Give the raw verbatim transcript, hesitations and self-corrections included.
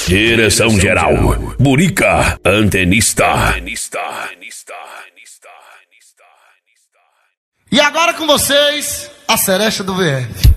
Direção geral, Burica, antenista. E agora com vocês, a Seresta do V F.